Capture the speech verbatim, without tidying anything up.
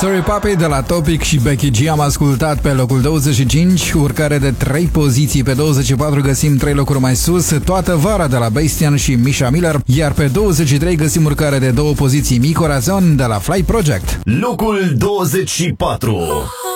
Sorry Puppy de la Topic și Becky G am ascultat pe locul douăzeci și cinci, urcare de trei poziții. Pe douăzeci și patru găsim trei locuri mai sus, Toată vara de la Bastian și Misha Miller, iar pe douăzeci și trei găsim urcare de două poziții, Mi Corazon de la Fly Project. Locul douăzeci și patru.